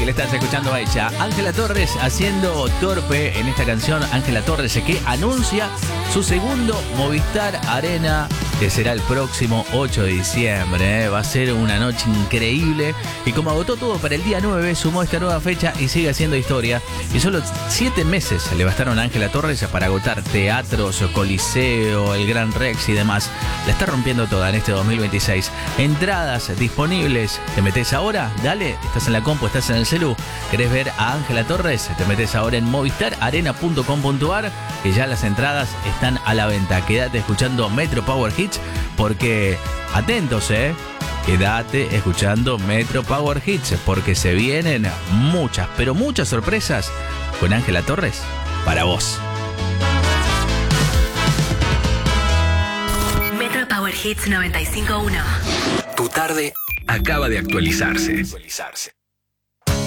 le estás escuchando a ella. Ángela Torres haciendo Torpe en esta canción. Ángela Torres que anuncia su segundo Movistar Arena, que será el próximo 8 de diciembre. Va a ser una noche increíble. Y como agotó todo para el día 9, sumó esta nueva fecha y sigue haciendo historia. Y solo 7 meses le bastaron a Ángela Torres para agotar teatros, Coliseo, el Gran Rex y demás. La está rompiendo toda en este 2026. Entradas disponibles. ¿Te metes ahora? Dale, estás en la compu, estás en el celu. ¿Querés ver a Ángela Torres? Te metes ahora en movistararena.com.ar, que ya las entradas están a la venta. Quédate escuchando Metro Power Hits, porque atentos, quédate escuchando Metro Power Hits, porque se vienen muchas, pero muchas sorpresas con Ángela Torres para vos. Metro Power Hits 95.1. Tu tarde acaba de actualizarse.